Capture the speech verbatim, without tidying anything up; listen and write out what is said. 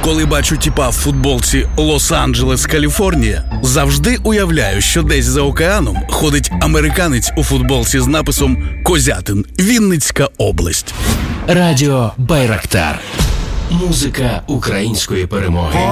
Коли бачу тіпа в футболці «Лос-Анджелес, Каліфорнія», завжди уявляю, що десь за океаном ходить американець у футболці з написом «Козятин, Вінницька область». Радіо Байрактар. Музика української перемоги.